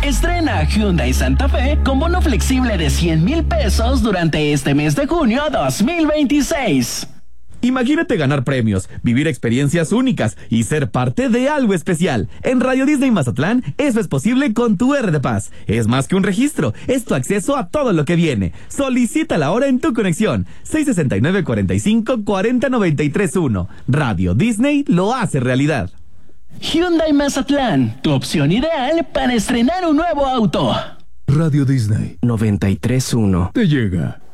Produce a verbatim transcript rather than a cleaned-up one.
Estrena Hyundai Santa Fe con bono flexible de cien mil pesos durante este mes de junio dos mil veintiséis. Imagínate ganar premios, vivir experiencias únicas y ser parte de algo especial. En Radio Disney Mazatlán, eso es posible con tu R de Paz. Es más que un registro, es tu acceso a todo lo que viene. Solicítala ahora en tu conexión. seis seis nueve, cuatro cinco, cuatro cero nueve tres uno. Radio Disney lo hace realidad. Hyundai Mazatlán, tu opción ideal para estrenar un nuevo auto. Radio Disney noventa y tres punto uno. te llega.